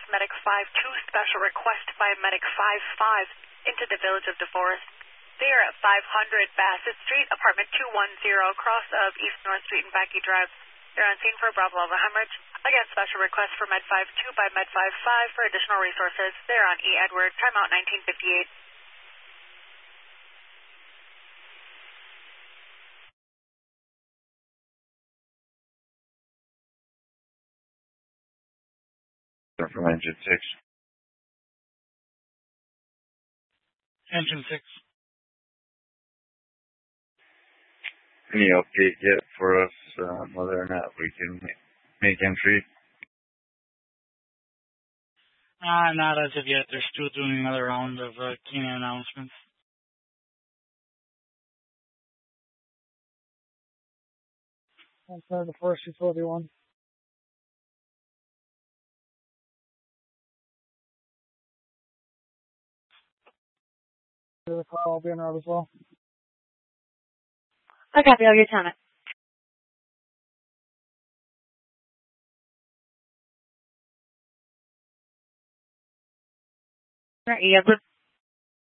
Medic 5-2, special request by Medic 5-5 into the village of DeForest. They are at 500 Bassett Street, apartment 210, cross of East North Street and Backey Drive. They're on scene for a Bravo Alpha hemorrhage. Again, special request for Med 5-2 by Med 5-5 for additional resources. They're on E. Edward, timeout 1958. From Engine 6. Engine 6. Any update yet for us whether or not we can make entry? Not as of yet. They're still doing another round of keying announcements. Outside the first utility one. The call, I'll be in route as well. I copy, I'll get on it. E. Edward.